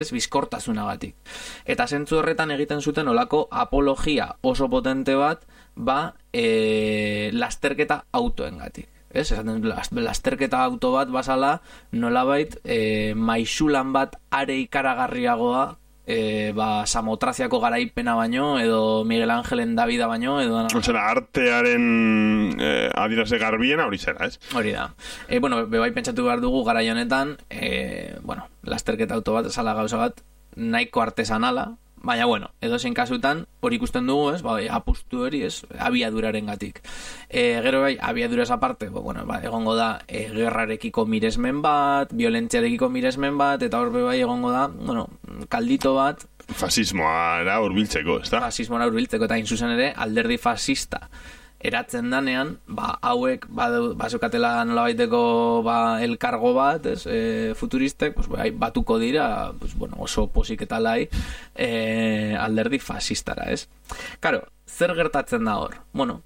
bizkortasunagatik. Eta zentzu horretan egiten zuten olako apologia oso potente bat, lasterketa autoengatik. Esaten lasterketa auto bat basala nolabait maisulan bat are ikaragarriagoa Samotraziako garaipena baino edo Miguel Ángelen Davida baino edo artearen adierazle garbiena hori zera, ez? Hori da. Bebai pentsatu behar dugu garai honetan lasterketa auto bat esala gauza bat nahiko artesanala. Baina, edozein kasutan, hori ikusten dugu, apustu hori, abiaduraren gatik. Gero abiaduraz aparte, egongo da, gerrarekiko miresmen bat, violentziarekiko miresmen bat, eta hor egongo da, kaldito bat. Fasismoara hurbiltzeko, ez da? Fasismoara hurbiltzeko, eta inzuzen ere, alderdi fascista eratzen danean, hauek bazukatela nolabaiteko elkargo bat, futuristek, batuko dira, oso posik eta lai alderdi fascistara, ez? Karo, zer gertatzen da hor?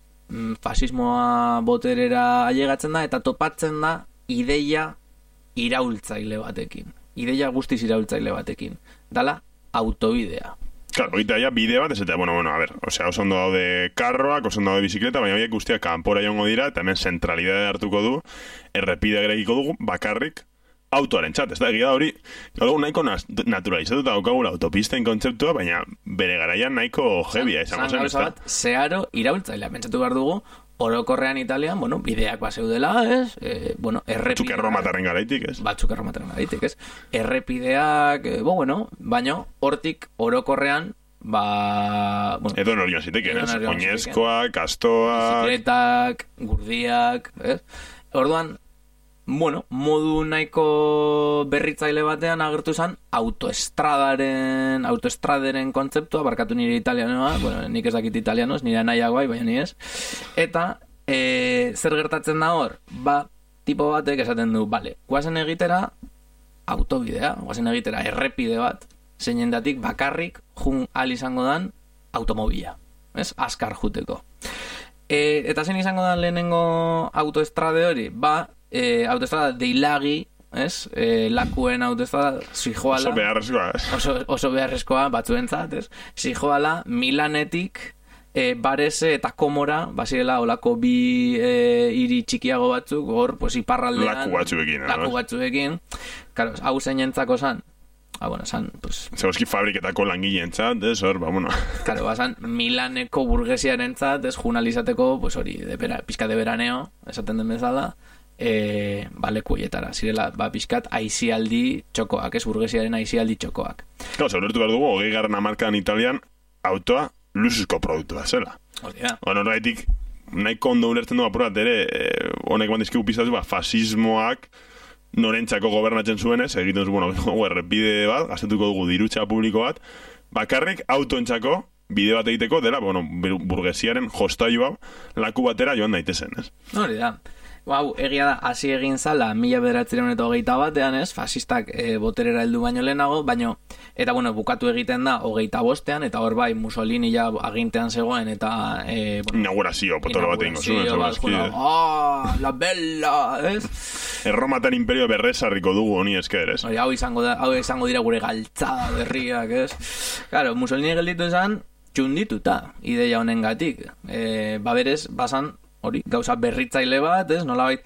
Fasismoa boterera ailegatzen da, eta topatzen da ideia iraultzaile batekin. Ideia guztiz iraultzaile batekin. Dala, autobidea. Claro, eta ja bide bat, ez eta, a ver, oso ondo daude karroak, oso ondo daude bizikleta, baina horiek guztiak kanpora jongo dira, eta hemen zentralidade hartuko du, errepide gerekiko dugu, bakarrik, autoaren txat, ez da, egia da hori, gaur nahiko naturalizatuta daukagula autopisten kontzeptua, baina bere garaian nahiko jebia izango zen, ez da? Zeharo iraultzailea, pentsatu behar dugu, orokorrean Italian, bideak baseudela, ez? Batzuk erromatarren garaitik, ez? Errepideak, baina hortik orokorrean, edo norion ziteken, ez? Oinezkoak, kastoak... Bizikletak, gurdiak, ez? Orduan, modu nahiko berritzaile batean agertu zen autoestraderen kontzeptua, barkatu nire italianoa, nik ez dakit italianoz, nire nahiagoa, baina ni ez. Eta, zer gertatzen da hor? Tipo batek esaten du, guazen egitera autobidea, guazen egitera errepide bat, zeinendatik bakarrik jun izango dan automobila, ez? Azkar juteko. Eta zein izango dan lehenengo autoestrade hori? Autoestrada deilagi, ez? Lakuen autoestrada zijoala... Oso beharrezkoa, ez? Oso beharrezkoa, batzuentzat, ez? Zijoala Milanetik Barese eta Komora, bazirela olako bi hiri txikiago batzuk, hor, iparraldean... Laku batzuekin. Claro, hau zeinentzako zan? Zan, pues... Zeuski fabriketako langileentzat, ez, hor, Claro, zan, Milaneko burgesiarentzat, ez, junalizateko, pues hori, pizka de veraneo, esaten den bezala, lekuietara, zirela, pizkat aizialdi txokoak, ez, burgesiaren aizialdi txokoak. Claro, zaulertu behar dugu, 20. hamarkadan Italian, autoa luxuzko produktua zela. Horregatik, nahiko ondo ulertzen du apurat ere, honek bandizkigu pizatu, fasismoak norentzako gobernatzen zuenez, egiten zu, errepide bat, gaztetuko dugu dirutxa publiko bat, bakarrik autoentzako bide bat egiteko dela, burgesiaren jostailu hau laku batera joan daitezen, ez? Hori da. Egia da, hasi egin zala 1921ean, ez, fasistak boterera heldu baino lehenago, eta bukatu egiten da 25ean, eta hor bai Mussolini ja agintean zegoen, eta inaugurazio, potolo bat egingo zuen, la bella, ez? Erromaten imperio berrezarriko dugu honi esker, ez? Hau izango dira gure galtzada berriak, ez? Claro, Mussolini gelditu esan, txundituta ideia honengatik. Berez, basan hori, gauza berritzaile bat, ez, nolabait,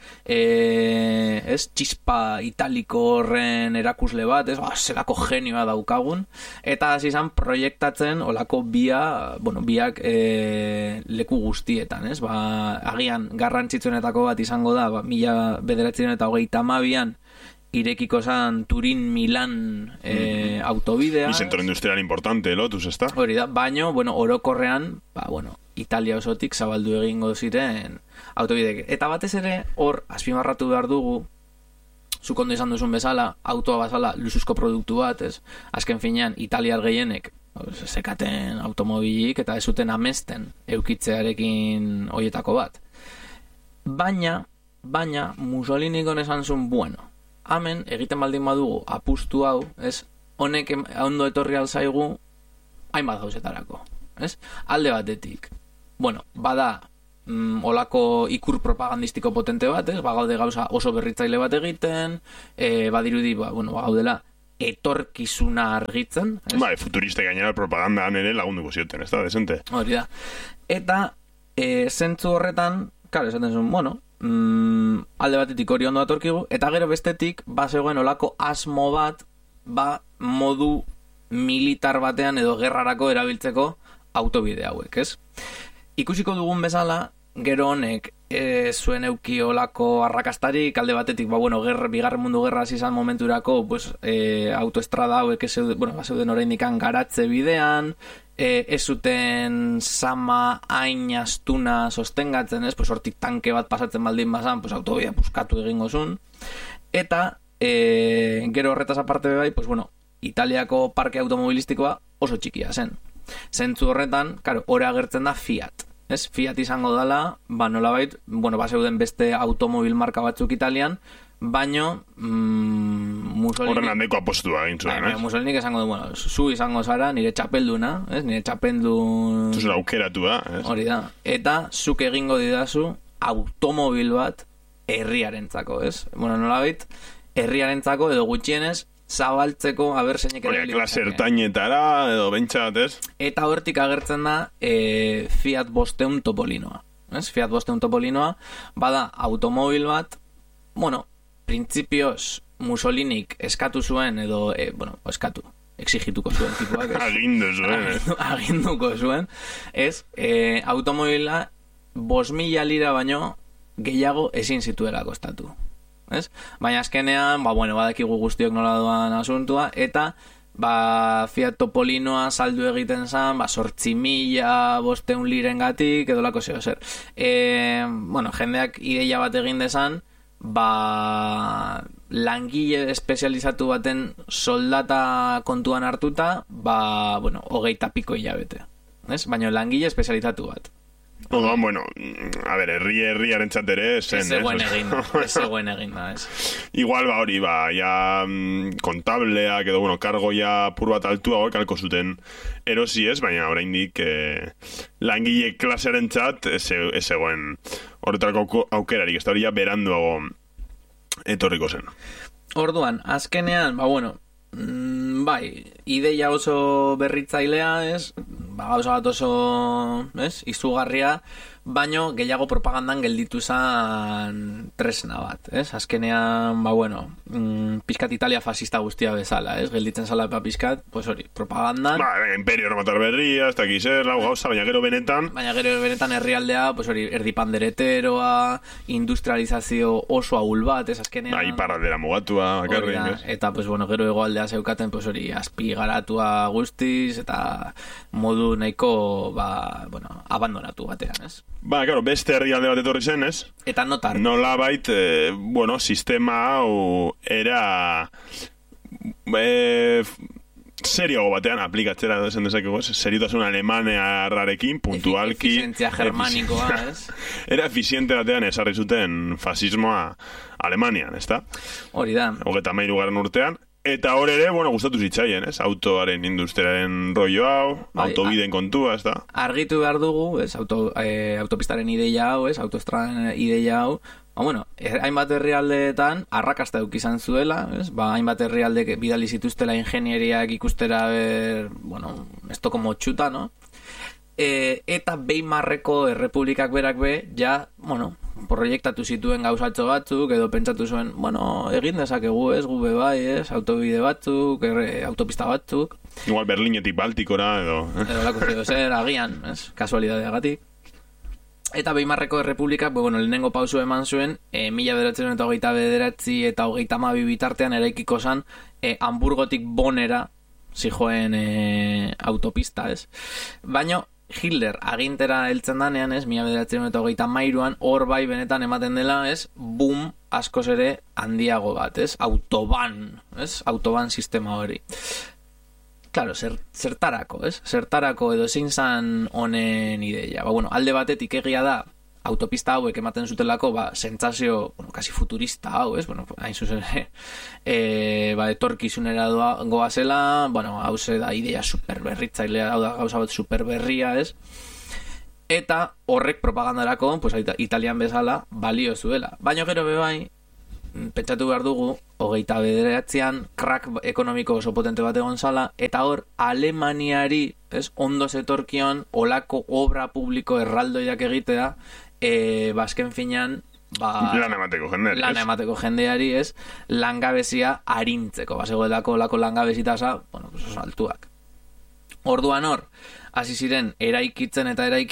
ez, txispa italiko horren erakusle bat, ez, zelako genioa daukagun, eta hasi izan proiektatzen olako biak leku guztietan, ez, agian garrantzitsuenetako bat izango da, 1932an irekiko zan Turin-Milan autobidea. Y centro industrial importante, Lotus, ez da? Hori da, baino, orokorrean, Italia osotik zabaldu egingo ziren autobidek. Eta batez ere, hor, azpimarratu behar dugu, zuk ondo izan duzun bezala, autoa bazala luxuzko produktu bat, ez? Azken finean, italiar gehienek zekaten automobilik eta ez zuten amesten eukitzearekin hoietako bat. Baina, Mussolini esan zuen, hemen egiten baldin badugu apustu hau, ez? Honek ondo etorri alzaigu hainbat gauzetarako, ez? Alde batetik. Bada olako ikur propagandistiko potente bat, ez? Bagaude gauza oso berritzaile bat egiten, badirudi, bagaudela etorkizuna argitzen. Bai, futurista gainera propagandan ere lagunduko zioten, ez da, desente. Hori da. Eta, zentzu horretan, claro, esaten zuen, bueno, alde batetik hori ondo datorkigu, eta gero bestetik, zegoen olako asmo bat, modu militar batean edo gerrarako erabiltzeko autobide hauek, ez? Ikusiko dugun bezala, gero honek zuen euki olako arrakastarik, alde batetik, bigarren mundu gerra izan momenturako, autoestrada hauek zeuden oraindik garatze bidean, ez zuten sama hain astuna sostengatzen, ez? Hortik tanke bat pasatzen baldin bazan, autobidea puskatu egingo zuen. Eta, gero horretaz aparte bai, Italiako parke automobilistikoa oso txikia zen. Zentzu horretan, hori agertzen da Fiat. Ez? Fiat izango dela, nolabait, zeuden beste automobil marka batzuk Italian, baino Mussolini... Horren handeko apostua egin zuen, ez? Mussolini esango du, zu izango zara, nire txapelduna, ez? Nire txapeldun... Zuzera aukeratu da, ez? Hori da. Eta zuk egingo didazu automobil bat herriarentzako, ez? Nolabait, herriarentzako edo gutxienez, zabaltzeko zeinek ere... Klase ertainetara, edo bentsat, ez? Eta hortik agertzen da Fiat 500 Topolinoa. Fiat 500 Topolinoa, bada automobil bat, printzipioz Mussolinik eskatu zuen, edo, exigituko zuen tipuak. Aginduko zuen. Automobila 5.000 lira baino gehiago ezin zituela kostatu. Baina azkenean, badakigu guztiok nola doan asuntua, eta Fiat Topolinoa saldu egiten zen 8.500 lirengatik edo lako zer. Jendeak ideia bat egin dezan, langile espezializatu baten soldata kontuan hartuta, 20 piko hilabete. Baina langile espezializatu bat. Herriaren txatere zen, ez zegoen egin da, ez. Igual, kontableak edo, kargoia pur bat altua kalko zuten erosi ez, baina oraindik langile klasearen txat ez zegoen horretarako aukerarik, ez da hori ja beranduago etorriko zen. Orduan, azkenean, ideia oso berritzailea, ez? Gauza bat oso, ez? Izugarria, baino gehiago propagandan gelditu zen tresna bat, ez? Azkenean, pizkat Italia fascista guztia bezala, ez? Gelditzen zala pizkat, propagandan. Imperio erromatar berria, ez dakiz gauza, baina gero benetan herrialdea, erdi pandereteroa, industrializazio oso ahul bat, ez? Azkenean. Iparraldera mugatua, bakarrik, ez? Eta, gero hegoaldea zeukaten, azpi garatua guztiz, eta modu nahiko, abandonatu batean, ez? Beste herrialde bat etorri zen, ez? Eta notar. Nola bait, sistema hau era serioago batean aplikatzera esan dezakegu, ez? Seriotasun alemanearrarekin, puntualki. Efizientzia germanikoa, ez? Era efiziente batean esarri zuten fasismoa Alemanian, ez da? Hori da. 33. urtean. Eta hor ere, gustatu zitzaien, ez? Autoaren industriaren rollo hau, autobiden kontua, ez da? Argitu behar dugu, ez? Autopistaren ideia hau, ez? Autoestradan ideia hau. Hainbat herrialdeetan arrakasta eduki izan zuela, ez? Hainbat herrialde bidali zituztela ingenieriak ikustera, esto como txuta, no? Eta Weimarreko errepublikak berak proiektatu zituen gauzatxo batzuk, edo pentsatu zuen, egin dezakegu, ez, gube bai, ez, autobide batzuk, autopista batzuk. Igual Berlinetik Baltikora, edo... Edo lako zer, agian, ez, kasualidadeagatik. Eta Weimarreko errepublikak, lehenengo pausu eman zuen, 1929 eta 1932 bitartean eraikiko zan, Hamburgotik Bonera zijoen autopista, ez. Baina, Hitler agintera heltzen danean, ez, 1933an, hor bai benetan ematen dela, ez, boom askoz ere handiago bat, ez, autoban sistema hori. Claro, zertarako, ez, zertarako edo zein zan honen ideia. Alde batetik egia da, autopista hauek ematen zutelako, sentsazio, kasi futurista hau, ez, hain zuzen, etorkizunera goazela, hau ze da idea superberritzailea, hau da gauza bat superberria, ez, eta horrek propagandarako, Italian bezala, balio zuela. Baina gero bebai, pentsatu behar dugu, 29an crack ekonomiko oso potente bat egon zala, eta hor, Alemaniari, ondo zetorkion, olako obra publiko erraldoiak egitea, azken finean, lan emateko jendeari, langabezia arintzeko, zegoelako olako langabezitasa, oso altuak. Orduan hor, hasi ziren eraikitzen,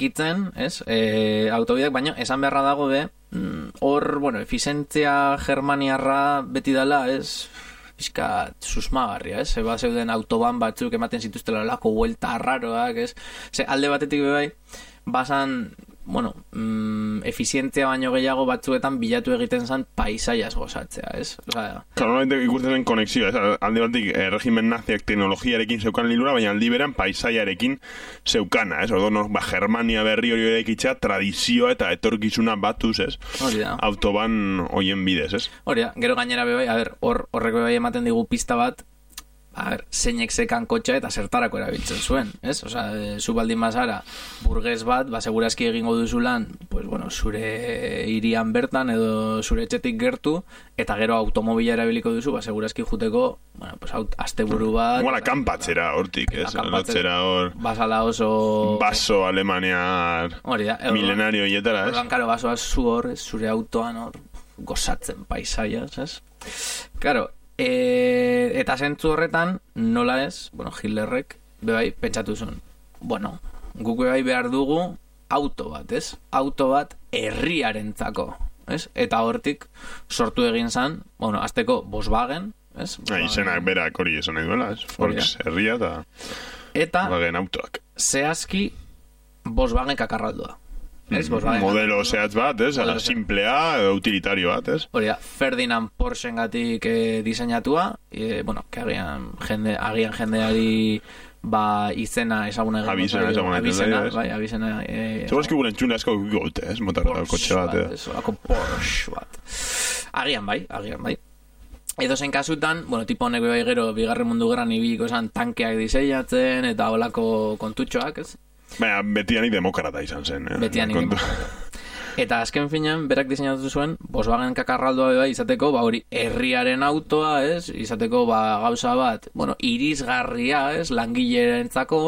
autobideak, baina esan beharra dago hor, efizientzia germaniarra beti dela, pixka susmagarria, Zeba zeuden autoban batzuk ematen zituztela lako huelta arraroak, alde batetik bebai, basan, efizientzia baino gehiago batzuetan bilatu egiten zen paisaiaz gozatzea, Normalmente ikusten den konexioa, alde batik regimen naziak teknologiarekin zeukan lilura, baina aldi beran paisaiarekin zeukana, Orduan, Germania berri hori eraikitza, tradizioa eta etorkizuna batuz, autoban hoien bidez, Hori da, gero gainera bebai, horrek bebai ematen digu pista bat, zeinek zekan kotxa eta zertarako erabiltzen zuen, zu baldin bazara burges bat, segurazki egingo duzulan, zure hirian bertan edo zure etxetik gertu, eta gero automobila erabiliko duzu, segurazki juteko, asteburu bat... kanpatzera hortik, lotzera hor... Basala oso... Baso alemaniar... Milenario hietara, Karo, basoa zu hor, zure autoan hor, gozatzen paisaiaz, Karo, eta zentzu horretan, nola Hitlerrek bebai pentsatu zuen. Guk bebai behar dugu auto bat, Auto bat herriarentzako, Eta hortik sortu egin zan, azteko Volkswagen, izenak berak hori esan nahi duela, Volks herria eta Volkswagen autoak. Zehazki Volkswagen kakarraldua. Modelo zehatz bat, simplea, utilitario bat, Hori da, Ferdinand Porschen gatik diseinatua, que agian jendeari izena esaguna abizena Zogazki guren txune asko gote, motar kotxe bat, Porsche bat. Agian bai. Edo zen kasutan, tipo honek bai gero bigarren mundu gerran ibiliko esan tankeak diseinatzen eta holako kontutxoak, Baina, betianik demokrata izan zen. Betianik demokrata. Eta azken finean, berak diseinatu zuen, Volkswagen kakarraldoa izateko, hori herriaren autoa, izateko gauza bat, irisgarria, langilerentzako,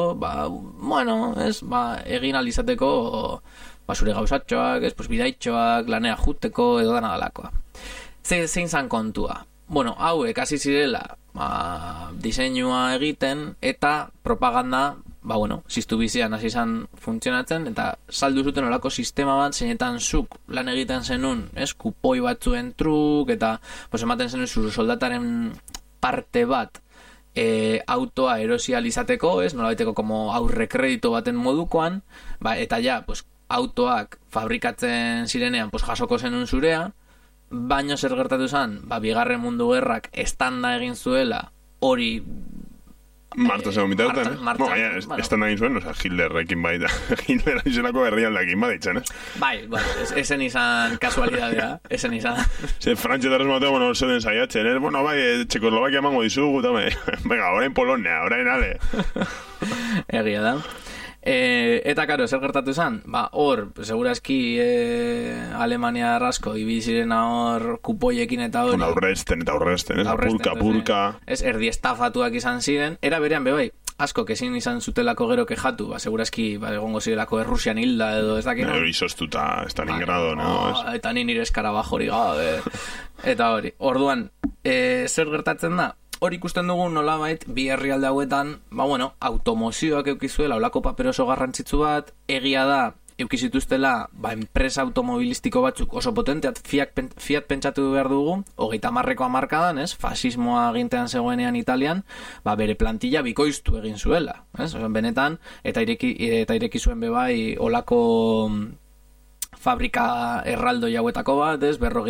egin alizateko, zure gauzatxoak, bidaitxoak, lanea juteko, edo dana dalakoa. Zein zan kontua? Hauek hasi zirela, diseinua egiten, eta propaganda, ziztu bizian hasi izan funtzionatzen, eta saldu zuten olako sistema bat, zeinetan zuk lan egiten zenun, kupoi batzuen truk, eta ematen zenun zure soldataren parte bat autoa erosializateko, nolabaiteko como aurrekredito baten modukoan, eta autoak fabrikatzen zirenean jasoko zenun zurea, baino zer gertatu zen, bigarren mundu gerrak estanda egin zuela, hori Marta zegoen bitartan, estanda egin zuen, Hitlerrekin bai da, Hitler izenako herrialdakin baditzen, esen izan kasualidadea, esen izan. Frantxetarrez mateo, zeden saiatzen, Txekoslovakia emango dizugu, venga, orain Polonia, orain ale. Egia da. Eta karo, zer gertatu zen? Hor, segurazki Alemania arrasko ibiziren hor kupoiekin eta hori aurrezten, apurka erdi estafatuak izan ziren. Era berean bebai, asko ezin izan zutelako gero kejatu, segurazki egongo zirelako Errusian hilda edo ez dakit izoztuta Stalingrado, eta nire eskarabajori gabe eta hori, orduan zer gertatzen da? Hor ikusten dugu nolabait bi herrialde hauetan, automozioak eukizuela, olako paper oso garrantzitsu bat, egia da, eukizituztela, enpresa automobilistiko batzuk oso potenteat, Fiat pentsatu behar dugu, 30ko hamarkadan, fasismoa gintean zegoenean Italian, bere plantilla bikoiztu egin zuela, benetan, eta ireki zuen bebai olako fabrika erraldoi hauetako bat,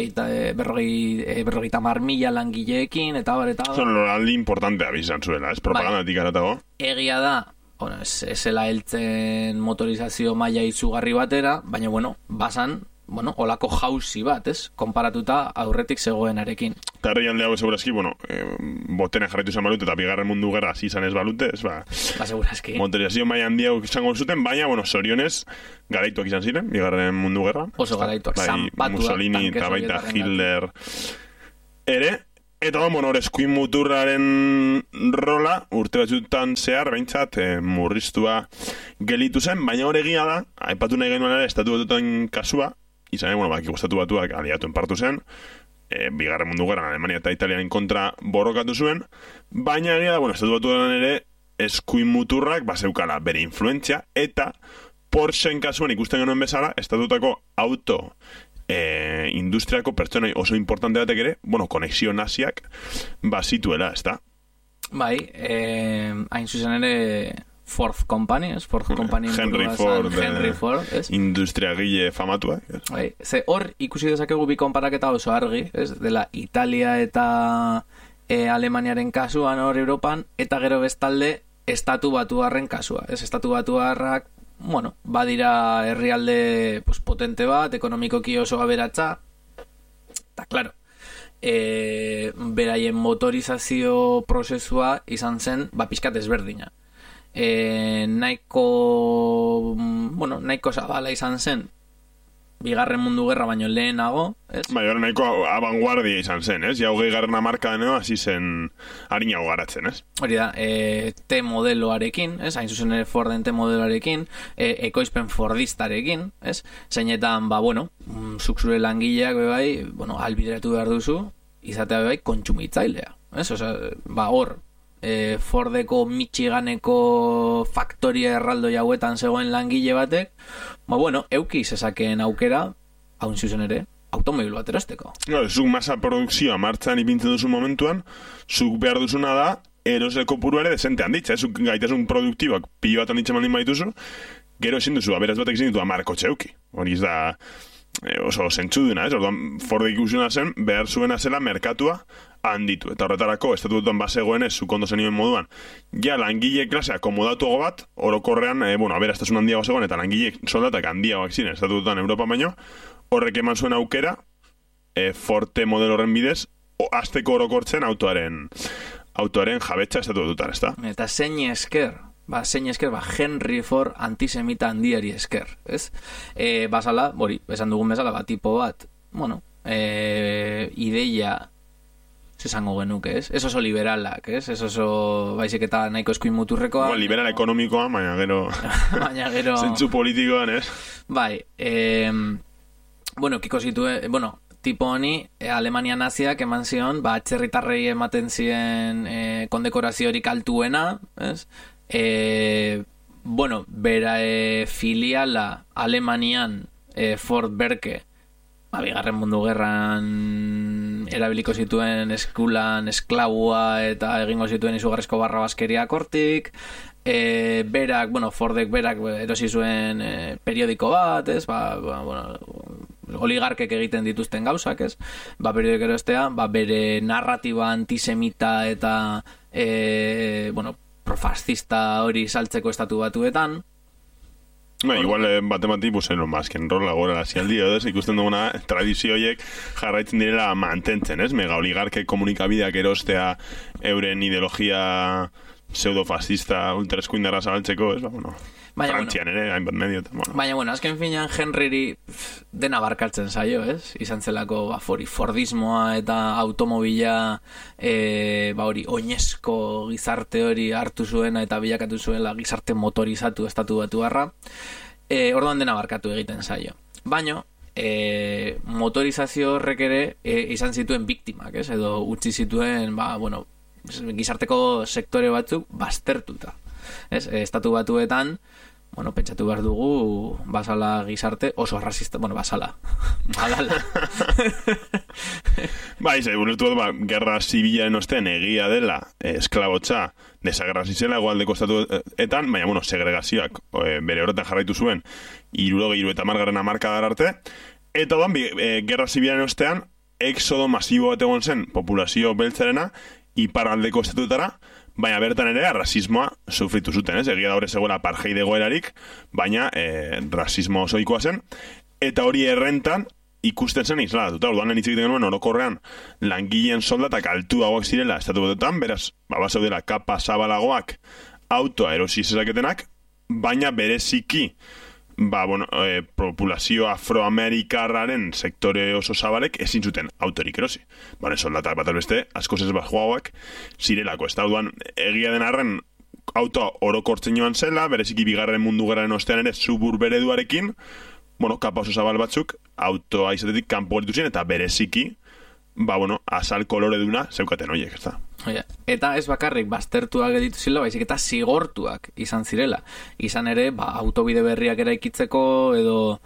50.000 langileekin, eta bar. Son loraldi importantea bizan zuela, propagandatik aratago. Egia da, esela heltzen motorizazio maila izugarri batera, baina, basan, olako jauzi bat, konparatuta aurretik zegoenarekin. Eta herrialde hau segurazki, botena jarraitu izan balute, eta bigarren mundu gerra hasi izan ez balute, segurazki. Motorizazio maila handia izango zuten, baina, sorionez, garaituak izan ziren, bigarren mundu gerra. Oso garaituak, zanpatuak. Mussolini eta baita Hitler ere, eta hor eskuin muturraren rola urte batzutan zehar behintzat murriztua gelitu zen, baina hor egia da, aipatu nahi genuen ere estatu batutan kasua, izan estatu batuak aliatuen partu zen, Bigarren Mundu Gerran Alemania eta Italianen kontra borrokatu zuen, baina egia da, estatu batuan ere eskuin muturrak bazeukala bere influentzia, eta Porschen kasuan ikusten genuen bezala, estatutako auto industriako pertsonai oso importante batek ere, konexio naziak bazituela, ez da? Bai, hain zuzen ere Ford Company, ez? Ford Company Henry Ford, industriagile famatua. Bai, ze hor ikusi dezakegu bi konparaketa oso argi, ez? Dela Italia eta Alemaniaren kasuan hor Europan, eta gero bestalde estatu batuarren kasua, ez? Estatu batuarrak badira herrialde potente bat, ekonomikoki oso aberatsa, eta klaro, beraien motorizazio prozesua izan zen, pixkat ezberdina. Nahiko zabala izan zen, Bigarren Mundu Gerra baino lehenago, ez? Bai, hori nahiko abanguardia izan zen, ez? Ja, 20. hamarkadan hasi zen harinago garatzen, ez? Hori da, T-modeloarekin, ez? Hain zuzen ere Forden T-modeloarekin, ekoizpen fordistarekin, ez? Zeinetan, zuk zure langileak, albideratu behar duzu, izatea kontsumitzailea, ez? Hor, Fordeko Michiganeko faktoria erraldoi hauetan zegoen langile batek, euki zezakeen aukera, haun zuzen ere, automobil bat erosteko. Zuk masa produkzioa martxan ipintzen duzu momentuan, zuk behar duzuna da, eroseko puru ere desente handitza, zuk gaitasun produktiboak pilo bat handitza mandin baituzu, gero ezin duzu, aberaz batek ezin ditu amarko txeuki. Hori ez da oso zentzuduna, ez? Orduan, Fordek ikusuna zen, behar zuena zela merkatua handitu. Eta horretarako, estatutuan bazegoen ez, zukondo zenioen moduan, ja, langile klasea komodatuago bat, orokorrean, aberaztasun handiago zegoen, eta langile soldatak handiagoak ziren, estatutuan Europa baino, horrek eman zuen aukera, Forte modelo horren bidez, azteko orokortzen autoaren jabetza estatututan, ez da? Eta zein esker, Henry Ford antisemita handiari esker, ez? Basala, esan dugun bezala, tipo bat, ideia esango genuke, ez? Ez oso liberalak, ez? Ez oso baizik eta nahiko eskuin muturrekoa. Liberal ekonomikoa, baina gero zentzu politikoan, ez? Bai, kiko zituen, tipo honi, Alemania naziak eman zion, atzerritarrei ematen ziren kondekoraziorik altuena, ez? Bera filiala Alemanian Ford Berke Bigarren Mundu Gerran erabiliko zituen eskulan esklabua eta egingo zituen izugarrizko barrabaskeria hortik, berak, Fordek berak erosi zuen periodiko bat, ez? Oligarkek egiten dituzten gauzak, ez? Periodiko erostea, bere narratiba antisemita eta profascista hori saltzeko estatu batuetan. Igual batemati, azken rola gora lazialdi, ez? Ikusten duguna tradizio horiek jarraitzen direla mantentzen, ez? Mega oligarke komunikabideak erostea euren ideologia pseudo-fascista ultraeskuindarra zabaltzeko, ez? Frantzian ere, hainbat medio. Baina, azken finean Henryri dena barkatzen zaio, ez? Izan zelako Fordismoa eta automobila oinezko gizarte hori hartu zuena eta bilakatu zuela gizarte motorizatu estatu batuarra. Orduan dena barkatu egiten zaio. Baina, motorizazio horrek ere izan zituen biktimak, ez? Edo utzi zituen, gizarteko sektore batzuk baztertuta. Estatu batuetan, pentsatu behar dugu, basala gizarte oso arrazista, basala. Adala. Ulertu bat, gerra zibilaren ostean egia dela esklabotza desagerrazizela egoaldeko estatuetan, baina, segregazioak bere horretan jarraitu zuen 70 eta 80. hamarkadar arte, eta gerra zibilaren ostean exodo masibo bat egon zen populazio beltzarena iparraldeko estatuetara, baina bertan ere rasismoa sufritu zuten, ez? Egia da hori zegoela apartheid egoerarik, baina rasismo osoikoa zen, eta hori errentan ikusten zen isladatuta. Orduan hitz egiten genuen orokorrean langileen soldatak altuagoak zirela estatu batuetan, beraz, bazaudela kapa zabalagoak autoa erosi zezaketenak, baina bereziki populazio afroamerikarraren sektore oso zabalek ezin zuten autorik erosi. Soldatak bat beste, askoz ez bajuauak zirelako. Ez da, egia den arren autoa orokortzen joan zela, bereziki bigarren mundu gerraren ostean ere suburbereduarekin, kapa oso zabal batzuk, autoa izatetik kanpo geritu ziren, eta bereziki, azal koloreduna zeukaten horiek, ez da. Eta ez bakarrik baztertuak editu zila, baizik eta zigortuak izan zirela. Izan ere, autobide berriak eraikitzeko edo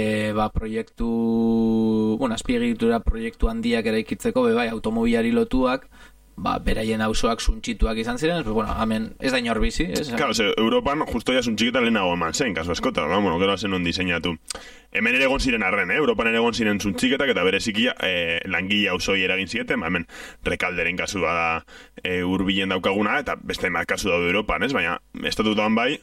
azpiegitura proiektu handiak eraikitzeko, automobilari lotuak, beraien auzoak suntxituak izan ziren, hemen ez da inor bizi. Claro, Europan justo ya suntxiketa lehenago eman zen, kasu askotan, gero zen non diseinatu. Hemen ere egon ziren arren, Europan ere egon ziren suntxiketak, eta berezikia langile auzoi eragin zieten, hemen rekalderen kasua da hurbilen daukaguna, eta beste emat kasu daude Europan, baina estatutuan bai,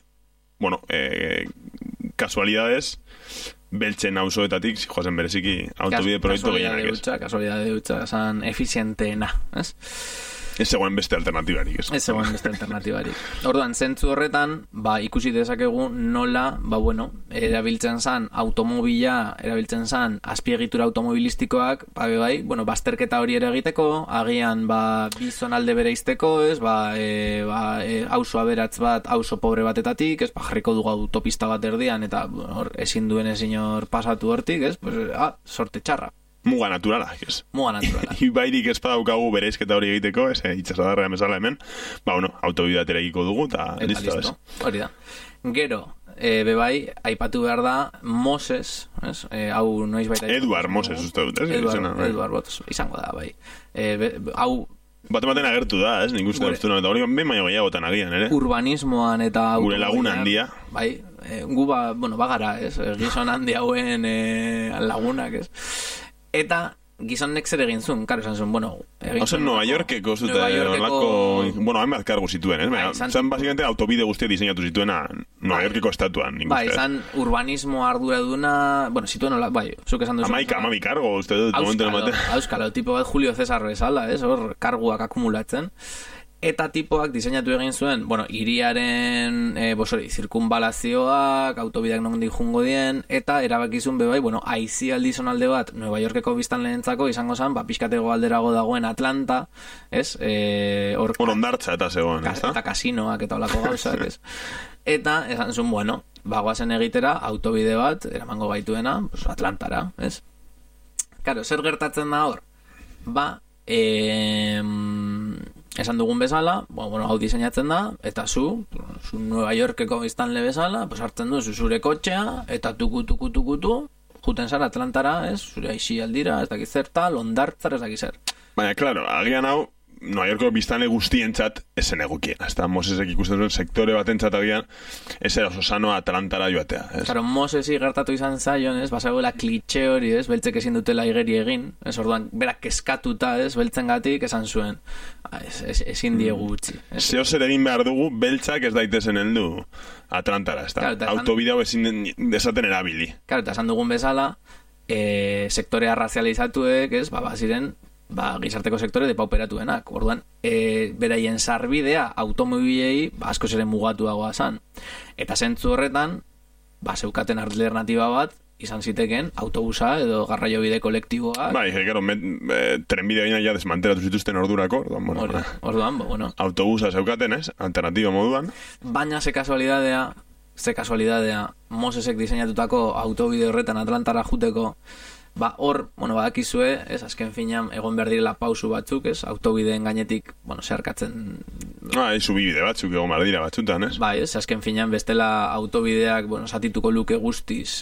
kasualidades, beltzen auzoetatik, joazen bereziki autobide proiektu gehienak, ez? Kasualidade dutxa, esan efizienteena, ez? Ez zegoen beste alternatibarik, ez? Ez zegoen beste alternatibarik. Orduan, zentzu horretan, ikusi dezakegu nola, erabiltzen zan automobila, erabiltzen zan azpiegitura automobilistikoak, bazterketa hori ere egiteko, agian, bizonalde bere izteko, ez? Auzo aberatz bat, auzo pobre batetatik, ez? Jarriko dugu autopista bat erdian, eta ezin duen ezin hor pasatu hortik, ez? Sorte txarra. Muga naturala, ez? Muga naturala. Ibairik ez badaukagu bereizketa hori egiteko, ez? Itxasadarra emezala hemen, autobideat eraikiko dugu, eta listo, ez? Hori da. Gero, aipatu behar da Moses, ez? Hau noiz baita... Edward Moses, uste dut, ez? Edward Moses, izango da, bai. Hau... Baten agertu da, ez? Nik uste dut, eta hori ben maio gehiagotan agian, ere? Urbanismoan eta... Gure lagun handia. Bai, gu bagara, ez? Gizon handi hauen lagunak, ez? Eta gizonek zer egin zuen, karo esan zuen, Nueva Yorkeko zute, hainbat kargu zituen, ez? Zan, basikamente, autobide guztia diseinatu zituena Nueva Yorkeko estatuan, nik uste. Zan, urbanismo ardura duna, zituen, zuk esan duzu. Amabi kargo, uste dut, momentu emate. Auskalo, tipo bat Julio Cesar bezala, ez? Hor, karguak akumulatzen. Eta tipoak diseinatu egin zuen, hiriaren zirkunbalazioak, autobideak nondik jungo dien, eta erabakizun aizialdi zonalde bat Nueva Yorkeko biztan lehentzako izango zen, pixkatego alderago dagoen Atlanta, ez? Ondartza eta zegoen, ez da? Eta kasinoak eta olako gauzak, ez? Eta esan zuen, bagoazen egitera, autobide bat, eramango gaituena, Atlantara, ez? Karo, zer gertatzen da hor? Esan dugun bezala, hau diseinatzen da, eta zu Nueva Yorkeko biztanle bezala, hartzen du zure kotxea, eta tuku, juten zara Atlantara, ez? Zure aixi aldira, ez dakiz zerta, Ondartzara, ez dakiz zer. Baina, klaro, agian hau, Nueva Yorkeko biztanle guztientzat esen egukien. Hasta Mosesek ikusten zuen sektore batentzat agian, ez era oso sano Atlantara joatea. Claro, Mosesi gertatu izan zaion, ez? Basagoela klitxe hori, ez? Beltzek ezin dutela igeri egin, ez? Orduan, berak eskatuta, ez? Beltzen gatik esan zuen. Ezin diegu utzi. Zeo zer egin behar dugu, beltzak ez daitezen heldu Atlantara, ez da? Autobidea ezin desaten erabili. Claro, eta esan dugun bezala, sektorea razializatuek, ez? Ziren, gizarteko sektore depauperatuenak. Orduan, beraien sarbidea automobilei asko zeren mugatuagoa zan. Eta zentzu horretan, zeukaten alternatiba bat, izan ziteken autobusa edo garraiobide kolektiboa. Trenbidea gina ja desmantelatu zituzten ordurako. Orduan, autobusa zeukaten, ez? Alternatiba moduan. Baina ze kasualidadea, Mosesek diseinatutako autobide horretan Atlantara juteko, hor, badakizue, ez, azken finean egon behar direla pausu batzuk, ez, autobideen gainetik, zeharkatzen... Subibide batzuk egon behar dira batzutan, ez? Ez, azken finean bestela autobideak, satituko luke guztiz,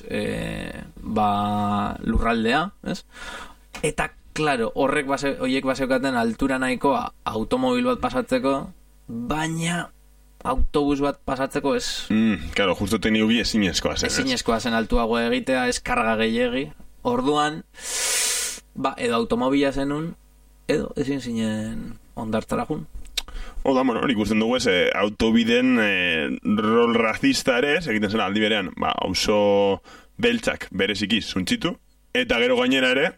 lurraldea, ez? Eta, klaro, horiek baseukaten altura nahikoa automobil bat pasatzeko, baina autobus bat pasatzeko ez... Claro, justo teknikoki ezinezkoa zen, ez? Ezinezkoa zen altuago egitea, ez karga gehiegi. Orduan, edo automobila zenun, edo ezin zinen Ondartzara jun. Hori ikusten dugu ez, autobiden rol racista ere, egiten zen aldi berean, auzo beltzak bereziki zuntzitu, eta gero gainera ere,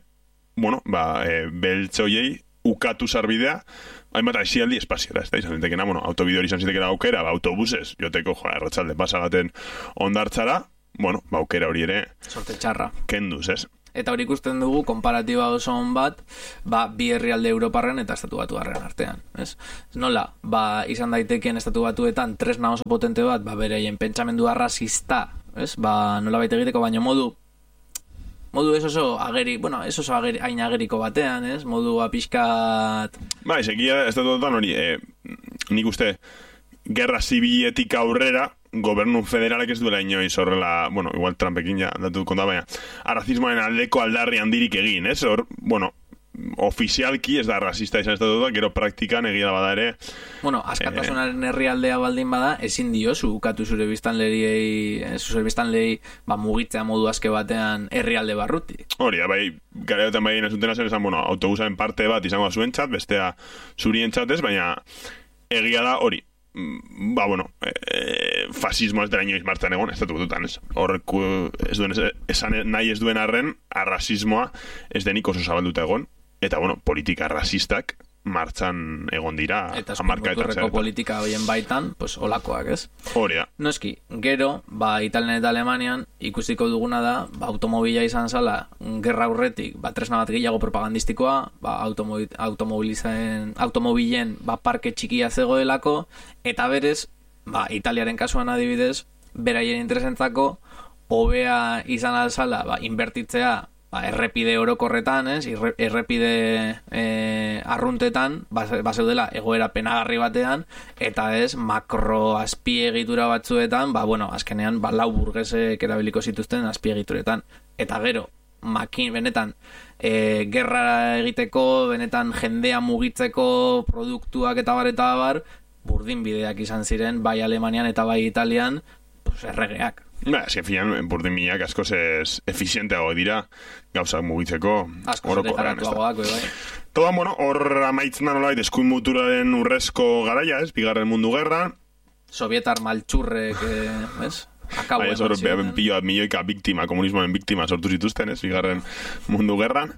beltzoiei ukatu sarbidea, hainbat aizialdi espaziora, ez da, izan zitekena, autobide hori izan zitekena aukera, autobusez, joteko, erratxalde pasagaten Ondartzara, bueno, aukera hori ere sorte txarra kenduz, ez? Eta hori ikusten dugu, konparatiba oso on bat, bi herrialde Europarren eta estatu batuarren artean, ez? Nola, izan daitekeen estatu batuetan tresna oso potente bat, bereien pentsamendua rasista, ez? Nola baita egiteko, baina modu ez oso ageri, hain ageriko batean, ez? Modu pixkat... Egia estatu batuetan hori, nik uste, gerra zibiletik aurrera, gobernu federalek ez duela inoiz horrela, igual Trumpekin ja datu konta, baina arrazismoaren aldeko aldarri handirik egin, ez? Ofizialki ez da rasista izan estatuta, gero praktikan egia bada ere... askatasunaren herrialdea baldin bada, ezin diozu ukatu zure biztanlei mugitzea modu aske batean herrialde barruti. Hori, garaiotan bai nazuten esan, autobusaren parte bat izango zuentzat, bestea zurientzat ez, baina egia da hori. Fasismo ez dela inoiz martxan egon, estatu batutan, ez? Horrek esan nahi ez duen arren, arrasismoa ez denik oso zabalduta egon, eta, politika rasistak martxan egon dira. Eta eskuinmuturreko politika horien baitan, olakoak, ez? Hori da. Noski, gero, Italian eta Alemanian ikusiko duguna da, automobila izan zala, gerra aurretik, tresna bat gehiago propagandistikoa, automobilen parke txikia zegoelako, eta berez, Italiaren kasuan adibidez, beraien interesentzako, hobea izan alzala, inbertitzea, errepide orokorretan, ez? Errepide arruntetan, bazeudela egoera penagarri batean, eta ez, makro azpiegitura batzuetan, azkenean, lau burgesek erabiliko zituzten azpiegituretan. Eta gero, benetan, gerra egiteko, benetan jendea mugitzeko produktuak eta bar, burdinbideak izan ziren, bai Alemanian eta bai Italian, erregeak. Azken finan, burdinbideak askoz efizienteago dira gauzak mugitzeko orokorrean. Todan, hor amaitzen da nolait eskuinmuturaren urrezko garaia, ez? Bigarren mundu gerran. Sovietar maltxurrek, ez? Milioika biktima, komunismoaren biktima sortu zituzten, ez? Bigarren mundu gerran.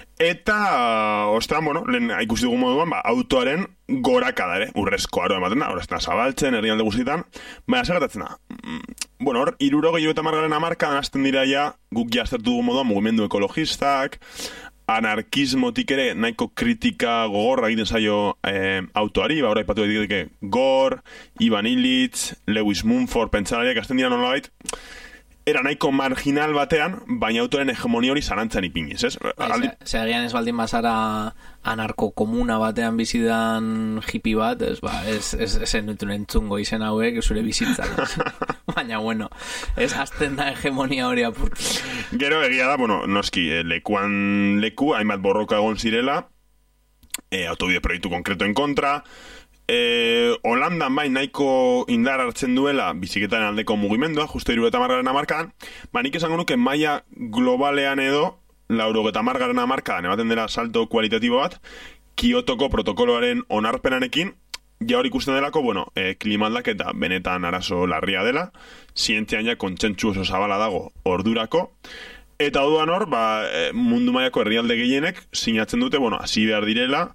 Eta, ostean, lehen ikusi dugu moduan, autoaren gorakada ere, urrezko aro ematen da, horazten da zabaltzen, herrialde guztietan, baina segatatzen da. Hor, 70 hamarkadan hasten dira ja, guk jaztertu dugu moduan, mugimendu ekologistak, anarkismotik ere nahiko kritika gogorra egiten zaio autoari, hori aipatu egiteke Gore, Ivan Illich, Lewis Mumford, pentsalariak hasten dira nolabait, era nahiko marginal batean, baina autoren hegemonia hori zalantzan ipiniz, ez? Segian ez baldin bazara anarko-komuna batean bizidan hippie bat, ez enutun entzungo izen hauek, zure bizitzan. Baina, ez azten da hegemonia hori apurtu. Gero egia da, noski, lekuan leku, hainbat borroka egon zirela, autobide proiektu konkretoen kontra, Holandan bai nahiko indar hartzen duela biziketaren aldeko mugimendua, justo 70 hamarkadan, nik esango nuke maila globalean edo 80 hamarkadan ematen dela salto kualitatibo bat, Kiotoko protokoloaren onarpenarekin, ja hori ikusten delako, klima aldaketa benetan arazo larria dela, zientzian ja kontsentsu oso zabala dago ordurako, eta orduan hor, mundu mailako herrialde gehienek sinatzen dute, hasi behar direla,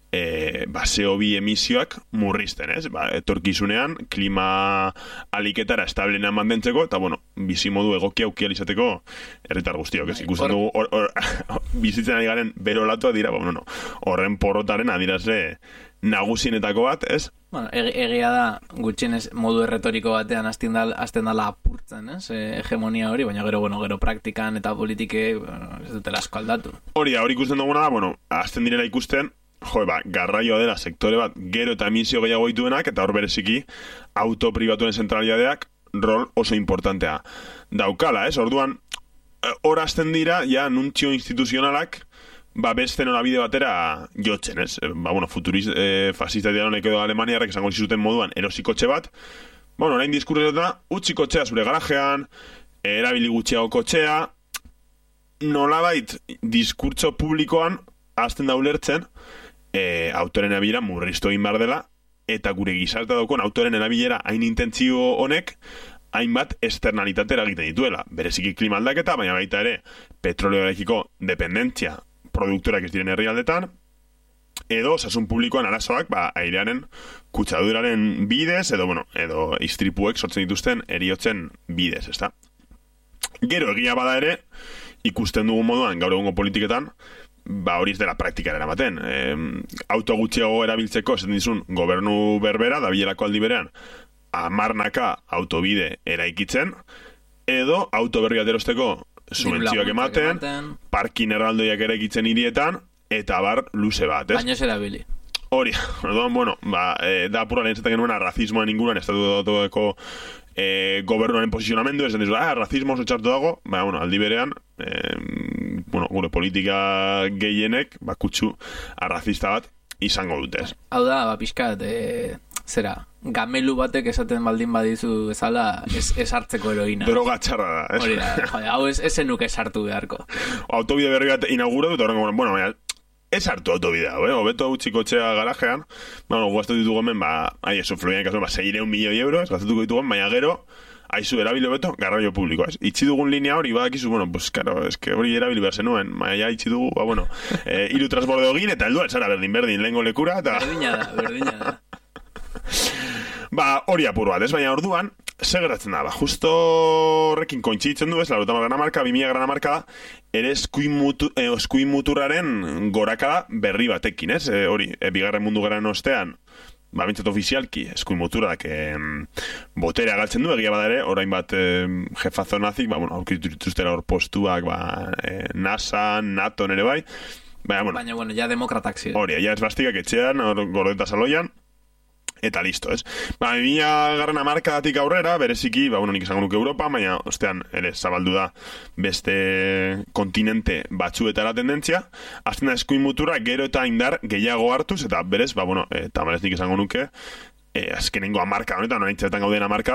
CO2 emisioak murrizten, ez? Etorkizunean, klima aliketara establenean mantentzeko, eta, bizimodu egokia aukial izateko herritar guztiok, ez? Ikusten dugu, bizitzen ari garen berolatua dira, horren porrotaren adirazle nagusienetako bat, ez? Egia da, gutxienez modu erretoriko batean hasten dala apurtzen, ez? Hegemonia hori, baina gero praktikan eta politike ez dutela asko aldatu. Hori ikusten duguna da, hasten direla ikusten, garraioa dela sektore bat gero eta emisio gehiago dituenak, eta hor bereziki auto pribatuen zentralidadeak rol oso importantea daukala, ez? Orduan, hor hasten dira, ja, nuntzio instituzionalak beste norabide batera jotzen, ez? Fasista diaronek edo Alemaniarrek esango zizuten moduan erosikotxe bat, orain diskurretan utzi kotxea zure garajean, erabili gutxiago kotxea, nolabait diskurtso publikoan hasten da ulertzen autoren erabilera murriztu egin behar dela, eta gure gizartea daukon autoren erabilera hain intentzio honek hainbat externalitatera egiten dituela. Bereziki klima aldaketa, baina baita ere petroleoarekiko dependentzia produktorak ez diren herrialdetan, edo osasun publikoan arazoak airearen kutsaduraren bidez, edo istripuek sortzen dituzten heriotzen bidez, ezta? Gero egia bada ere, ikusten dugun moduan, gaur egungo politiketan, hori ez dela praktikara eramaten. Auto gutxiago erabiltzeko, esaten dizun, gobernu berbera, da bilerako aldi berean, amarnaka autobide eraikitzen, edo auto berri bat erosteko subentzioak ematen, parkin erraldoiak eraikitzen hirietan, eta bar luze bat, ez? Baina ez erabili. Hori, bueno, da apura lehen zaten genuen razismoan inguruan, estatu datueko gobernuaren posizionamendu, esan dizu, razismo oso txartu dago, bueno, aldi berean, gure politika gehienek, kutsu arrazista bat izango dutez. Hau da, pixkat, zera, gamelu batek esaten baldin badizu bezala ez hartzeko heroina. Droga txarra da, ez? Hori da, hau ez zenuke sartu beharko. Autobide berri bat inauguratu, eta horrengo, bueno, ez hartu autobidea, hobeto utxiko txea garajean, gaztatu ditugu hemen, eso, fluian kasu, 600 milioi euros, gaztatuko ditugu, baina gero, haizu erabili beto, garraio publiko, ez? Itxi dugun linea hori, badakizu, bueno, pues, claro, es que hori erabili behar zenuen, baina itxi dugu, hiru transbordeo egin, eta helduan zara berdin, lehengo lekura, eta... Berdina da. Hori apur bat, ez? Baina orduan, segeratzen da, justo horrekin kointzitzen du, ez? 80 marka, 2000 grana marka da, ere eskuin muturraren gorakada berri batekin, ez? Hori, bigarren mundu geraren ostean, bintzat ofizialki, eskuin muturrak boterea galtzen du, egia badare, orain bat jefazo nazik, aurkitu dituztera hor postuak, NASA, NATO nere bai, baina, ja demokratak ziren. Hori, ja esbastikak etxean, gordeta saloian, eta listo, ez? 2000 garrana markadatik aurrera, bereziki, nik esango nuke Europa, baina, ostean, ere, zabaldu da beste kontinente batzuetara tendentzia, azten da eskuin muturra gero eta indar gehiago hartuz, eta berez, tamalez nik esango nuke, azkenengo amarka honetan, oraintzetan gauden amarka,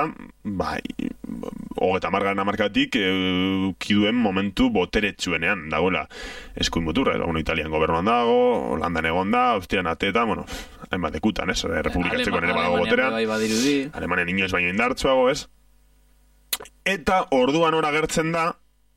hogeta margarren amarkatik kiduen momentu boteretsuenean dagoela eskuin muturra, Italian gobernuan dago, Holandan egon da, Austrian ateta, hainbat ekutan, ez? Republikatzeko nire badago boterean, Alemanian inoiz baino indartsuago, ez? Eta orduan hor agertzen da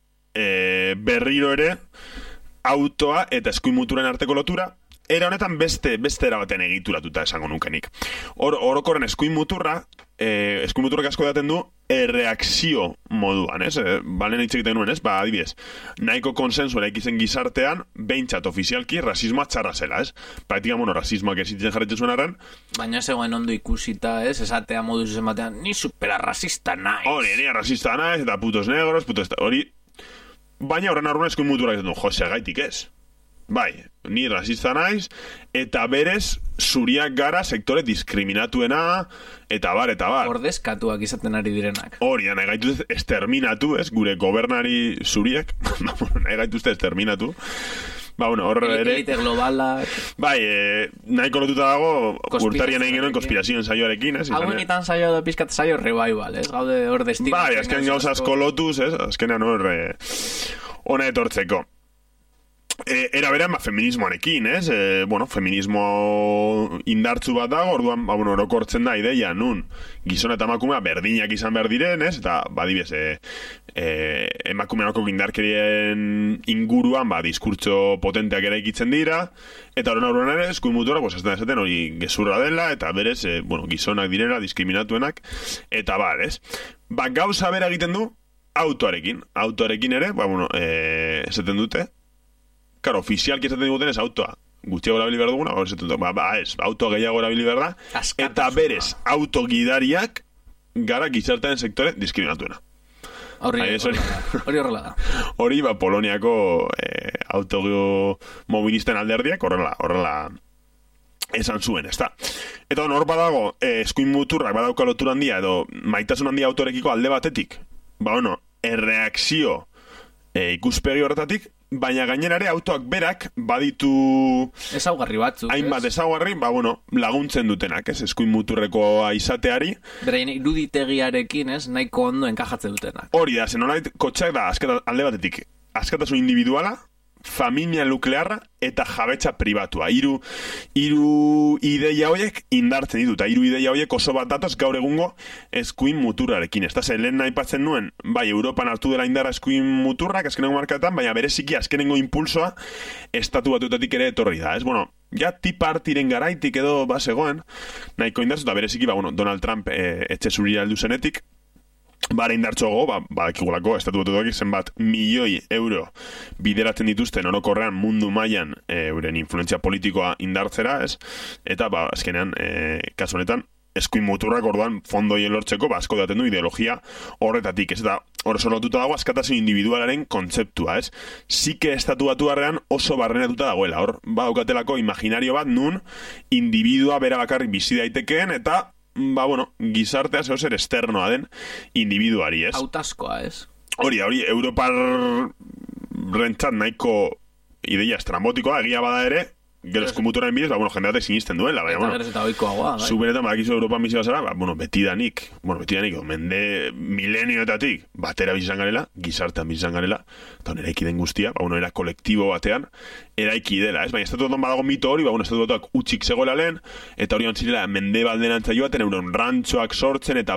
berriro ere autoa eta eskuin muturren arteko lotura, era honetan beste erabaten egituratuta esango nukenik. Orokorren eskuin muturrak asko daten du erreakzio moduan, ez? Balen hitz egiten nuen, ez? Adibidez, nahiko konsensu eraikitzen gizartean, behintzat ofizialki rasismoa txarra zela, ez? Praktika, rasismoak esitzen jarretzen zuen arren. Baina zegoen ondo ikusita, ez? Esatea moduz ezen batean, ni superarrasista naiz. Hori, ni arrasista naiz, eta putos negros, hori. Baina horren arruan eskuin muturrak ez du, jose, gaitik ez? Ni rasista naiz, eta berez zuriak gara sektore diskriminatuena, eta bar. Ordezkatuak izaten ari direnak. Hori, nahi gaituzte exterminatu, ez? Gure gobernari zuriak, nahi gaituzte exterminatu. Elite globalak. Nahiko lotuta dago, urtarian egin genuen konspirazioen saioarekin, ez? Hauen itan saio da pizkat saio revival, ez? Gaude hor destino. Azken gauza asko lotuz, ez? Azkenean hor hona etortzeko. Era berean, feminismoarekin, ez? Feminismo indartzu bat dago, orduan, orokortzen da ideia, nun, gizona eta emakumea berdinak izan behar diren, ez? Eta, badibez, emakumeako indarkerien inguruan, diskurtso potenteak eraikitzen dira, eta horren ere, eskuin mutura, esaten hori gezurra dela, eta berez, gizonak direla, diskriminatuenak, eta ez? Gauza bera egiten du, autoarekin ere, esaten dute, karo, ofizialki esaten diguten ez autoa. Gutxiago erabili behar duguna, autoa gehiago erabili behar da, eta berez, autogidariak gara gizartean sektore diskriminatuena. Hori horrela da. Hori, Poloniako automobilisten alderdiak horrela esan zuen, ez da. Eta hor badago, eskuin muturrak badauka lotura handia, edo maitasun handia autorekiko alde batetik, erreakzio ikuspegi horretatik, baina gainerare autoak berak baditu ezaugarri batzuk, hainbat ezaugarri, laguntzen dutenak, ez? Eskuin muturrekoa izateari. Beraien iruditegiarekin, ez? Nahiko ondo enkajatzen dutenak. Hori da, zenolait kotxeak da alde batetik askatasun individuala, familia nuklearra eta jabetza pribatua. Hiru ideia horiek indartzen ditu, eta hiru ideia horiek oso bat datoz gaur egungo eskuin muturrarekin. Ez da, lehen aipatzen nuen, Europan hartu dela indarra eskuin muturrak, azkenengo markatan, baina bereziki azkenengo impulsoa estatu batuetatik ere etorri da. Ez, ja tipartiren garaitik edo bazegoen, nahiko indarzu, eta bereziki, Donald Trump etxe zurira heldu zenetik, Bara indartxoago, badakigulako, estatu batuak zenbat milioi euro bideratzen dituzten orokorrean mundu mailan euren influentzia politikoa indartzera, ez? Eta, azkenean, kasu honetan, eskuin muturrak orduan fondoien lortzeko, asko daten du ideologia horretatik, ez? Eta hor sortuta dago askatasun individualaren kontzeptua, ez? Zike estatu batuarrean oso barrenatuta dagoela, hor, badukatelako imaginario bat nun individua bera bakarrik bizi daitekeen, eta gizartea zer esternoa den individuari, ez? Autaskoa, ez? Hori, Europar rentzat nahiko ideia estrambotikoa, egia bada ere, gero eskumuturaren bidez, jendeatek sinisten duela, baina, eta gerez eta oikoagoa, bai. Zubenetan badakizu Europan bizi bazara, betidanik, mende milenioetatik, batera bizizan garela, gizartean bizizan garela, eta eraiki den guztia, era kolektibo batean, eraiki dela, ez? Baina estatu batuan badago mito hori, estatu batuak utxik zegoela lehen, eta hori ontzirela mende baldenantza joaten, euren rantxoak sortzen, eta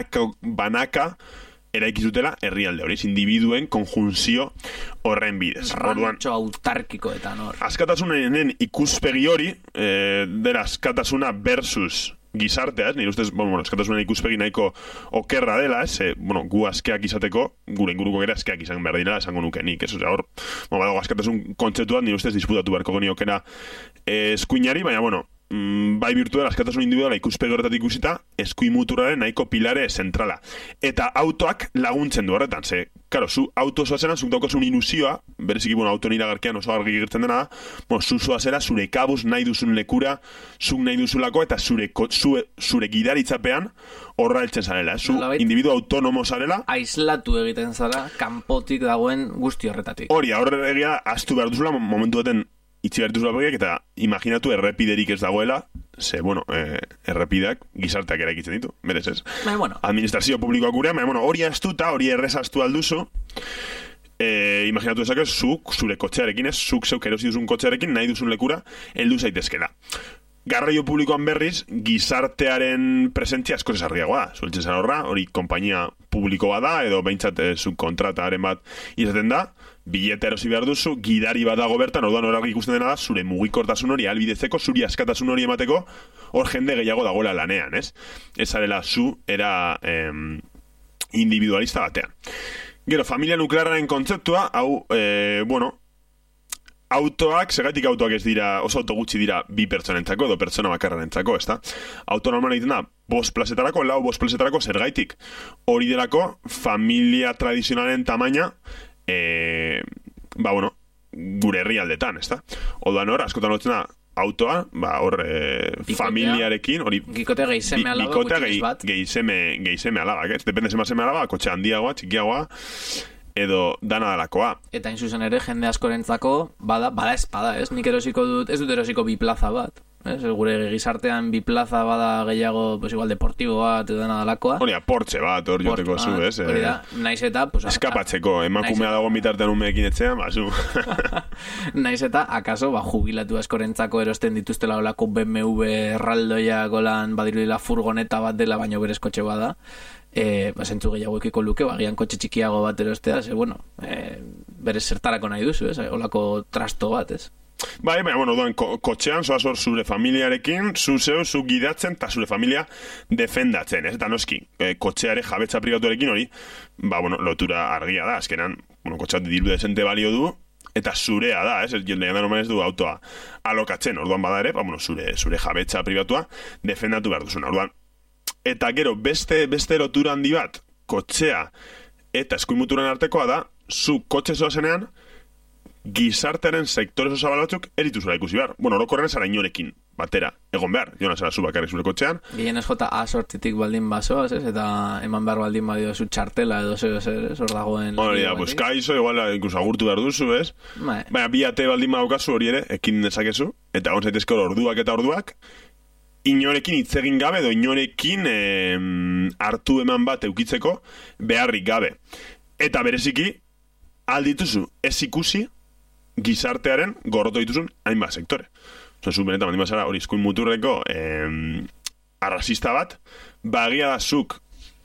banaka eraiki zutela herrialde hori, individuen konjunzio horren bidez. Rantxo autarkikoetan hor. Askatasunen ikuspegi hori, dera askatasuna versus gizartea, ez? Nire ustez, askatasunen ikuspegi nahiko okerra dela, ez? Gu askeak izateko, gure inguruko ere askeak izan behar dira, esango nuke nik, ez? Hor, badago askatasun kontzeptuan, nire ustez disputatu beharko geniokena eskuinari, baina, bai virtual askatasun individuala ikuspegi horretatik ikusita, eskuin muturraren nahiko pilare zentrala. Eta autoak laguntzen du horretan, ze, karo, zu auto zoazena, zuk daukozun ilusioa, bereziki, auton iragarkian oso argi gertzen dena da, zu zoazera, zure kabuz nahi duzun lekura, zuk nahi duzulako, eta zure gidaritzapean horra heltzen zarela, zu individu autonomo zarela. Aislatu egiten zara, kanpotik dagoen guzti horretatik. Hori, egia, astu behar duzula, momentu baten itzi behar duzula begiak, eta imaginatu errepiderik ez dagoela, ze, errepideak gizarteak eraikitzen ditu, berez ez? Administrazio publikoak gurean, hori astuta, hori errezastu alduzu, imaginatu ezak ez, zure kotxearekin ez, zuk zeuk erosi duzun kotxearekin, nahi duzun lekura, heldu zaitezkela. Garraio publikoan berriz, gizartearen presentzia asko esarriagoa da. Zueltzen zara horra, hori konpainia publiko bada, edo behintzat subkontrataren bat izaten da, bilete erosi behar duzu, gidari bat dago bertan, orduan horrek ikusten dena da, zure mugikortasun hori albidetzeko, zuri askatasun hori emateko, hor jende gehiago dagoela lanean, ez? Ez arela zu, era individualista batean. Gero, familia nuklearraren kontzeptua, hau, autoak, segatik autoak ez dira, oso auto gutxi dira bi pertsonentzako edo pertsona bakarrentzako, ezta? Auto normal egiten da, 5 plazetarako, 5 plazetarako zergaitik. Hori delako, familia tradizionalen tamaina, gure herrialdetan, ezta? Oduan hor, askotan lotzen da, autoa, hor, familiarekin, hori... Gikotea geizeme alaba gutxiz bat. Geizeme alaba, ez? Depende zeme alaba, kotxe handiagoa, txikiagoa, edo dana dalakoa. Eta inzuzen ere, jende askorentzako, bada espada, ez? Nik erosiko ez dut erosiko bi plaza bat. Gure gizartean bi plaza bada gehiago, igual deportibo bat, edo dana dalakoa. Hori, Porsche bat, hor joteko zu, ez? Hori da, naiz eta... Eskapatzeko, emakumea dago bitartean umeekin etxean, zu. Naiz eta, akaso, jubilatu askorentzako erosten dituztela olako BMW erraldoia golan badirudila furgoneta bat dela, baino berez kotxe bada. Zentzu gehiago ekiko luke, gian kotxe txikiago bat erostea, berez zertarako nahi duzu, olako trasto bat, ez? Bai, duan, kotxean, zoazor zure familiarekin, zu gidatzen, eta zure familia defendatzen, ez? Eta noski, kotxeare jabetza pribatuarekin hori, lotura argia da, azkenan, kotxeat diru desente balio du, eta zurea da, ez? Lehean da normal ez du autoa alokatzen, orduan bada ere, zure jabetza pribatua defendatu behar duzuna, orduan. Eta gero, beste lotura handi bat, kotxea eta eskuin muturen artekoa da, zu kotxe zoazenean, gizartearen sektore zabal batzuk erituzula ikusi behar. Orokorren zara inorekin batera egon behar, jona zara zu bakarrik zure kotxean. Gehien ez jota asortitik baldin bazoaz, ez? Eta eman behar baldin badio zu txartela edo zer, hor dagoen... Hori da, kaizo, igual, incluso agurtu behar duzu, ez? Baina, bi ate baldin badaukazu hori ere, ekin dezakezu, eta hon zaitezke orduak eta orduak, inorekin itzegin gabe edo inorekin hartu eman bat eukitzeko beharrik gabe. Eta bereziki, aldituzu ez ikusi gizartearen gorroto dituzun hainbat sektore. Zu benetan, baldin bazara hori eskuin muturreko arrasista bat, bagia da zuk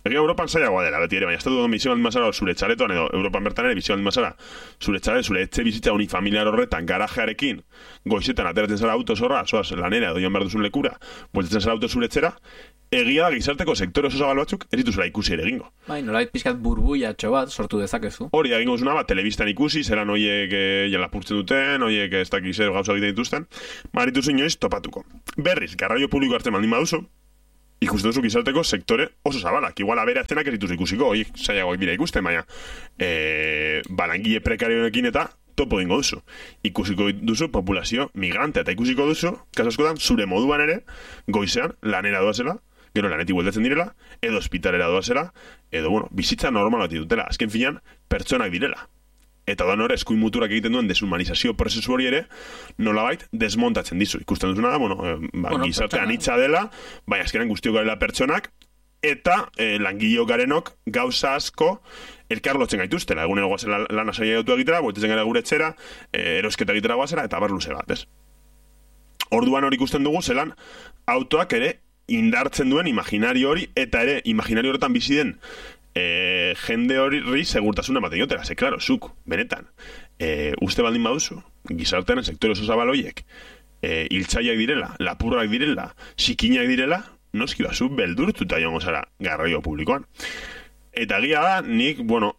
Egia Europan zailagoa dela, beti ere, baina estatu duen bizio baldin mazara zure txaleton, edo Europan bertan ere bizio baldin mazara zure txale, zure etxe bizitza unifamiliar horretan, garajearekin, goizetan ateratzen zara auto zorra, zoaz, lanera edo joan behar duzun lekura, bueltatzen zara auto zure etxera, egia da gizarteko sektore oso zabal batzuk ez dituzela ikusi ere egingo. Bai, nolait pizkat burbuiatxo bat sortu dezakezu. Hori da egingo zuna bat, telebistan ikusi, zelan hoiek lapurtzen duten, hoiek ez dakiz zer gauza egiten dituzten, maritu inoiz topatuko. Berriz, garraio publiko hartzen baldin baduzu, ikusten duzu gizarteko sektore oso zabalak. Igual aberatzenak ez dituz ikusiko, horiek zailagoak dira ikusten, baina balangile prekarioekin eta topo egingo duzu. Ikusiko duzu populazio migrantea eta ikusiko duzu, kasu askotan, zure moduan ere, goizean, lanera doazela, gero lanetik bueltatzen direla, edo ospitalera doazela, edo, bueno, bizitza normal bat dutela. Azken finean, pertsonak direla. Eta da hor eskuin muturak egiten duen deshumanizazio prozesu hori ere nolabait desmontatzen dizu. Ikusten duzuna da, gizartean hitza dela, baina azkenan guztiok garela pertsonak, eta langileok garenok gauza asko elkarlotzen gaituztela. Egunero guazela lana saia dutu egitera, bueltetzen gara gure etxera, erosketa egitera guazera, eta bar luze bat, ez? Orduan hori ikusten dugu, zelan autoak ere indartzen duen imaginario hori, eta ere imaginario horretan bizi den jende hori segurtasuna ematen diotela, ze, klaro, zuk, benetan, uste baldin baduzu, gizartean sektore oso zabal horiek, hiltzaileak direla, lapurrak direla, sikinak direla, noski bazu beldurtuta joango zara garraio publikoan. Eta egia da, nik, bueno,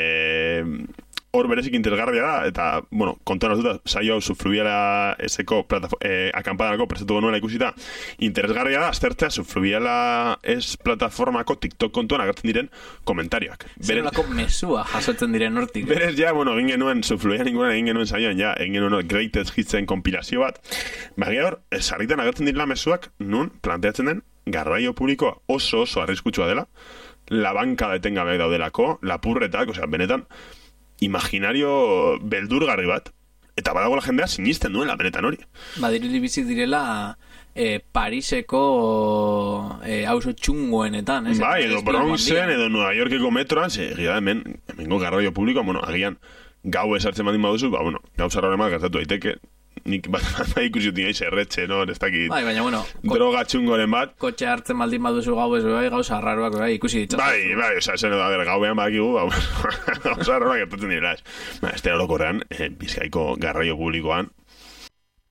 hor berezik interesgarria da, eta, bueno, kontuan hartuta, saio hau Subfluviala eseko akampadako prestatuko nuela ikusita, interesgarria da, aztertzea Subfluviala es plataformako TikTok kontuan agertzen diren komentarioak. Zerolako mesua jasotzen diren hortik. Berez ja, bueno, egin genuen Subfluviala egin genuen saioan, ja, egin genuen greatest hitsen kompilazio bat, baina hor, sarritan agertzen direla mezuak, nun planteatzen den garraio publikoa oso arriskutsua dela, la banka detengabeak daudelako, lapurretak, osea, benetan, imaginario beldurgarri bat, eta badago la jendea sinisten duela benetan hori. Badirudi bizi direla Pariseko auzo txungoenetan, ez? Bai, edo Bronxen, edo Nueva Yorkeko metroan, egia da hemengo garraio publikoa, bueno, agian gau esartzen badin baduzu, ba, bueno, gauza rara bat gertatu daiteke, nik bat ikusi dut nire erretxe, no? Ez dakit, bai, baina, bueno, droga txungoren bat. Kotxe hartzen baldin baduzu gau ez, bai, gauza raroak, bai, ikusi ditzaz. Bai, oza, zen edo, gauean badakigu, gauza raroak gertatzen direla. Ez da orokorrean, Bizkaiko garraio publikoan,